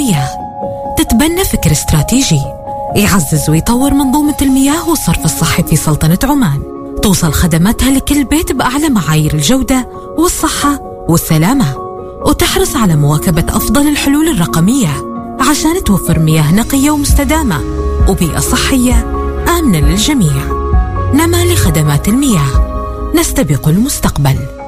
المياه. تتبنى فكر استراتيجي يعزز ويطور منظومة المياه والصرف الصحي في سلطنة عمان، توصل خدماتها لكل بيت بأعلى معايير الجودة والصحة والسلامة، وتحرص على مواكبة أفضل الحلول الرقمية عشان توفر مياه نقية ومستدامة وبيئة صحية آمنة للجميع. نما لخدمات المياه، نستبق المستقبل.